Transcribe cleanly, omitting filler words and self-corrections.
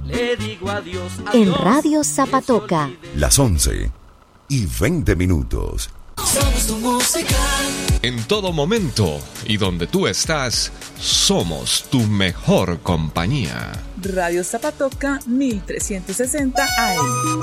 Le digo adiós, En Radio Zapatoca. Las 11:20. Somos tu música. En todo momento y donde tú estás, somos tu mejor compañía. Radio Zapatoca 1360 AM.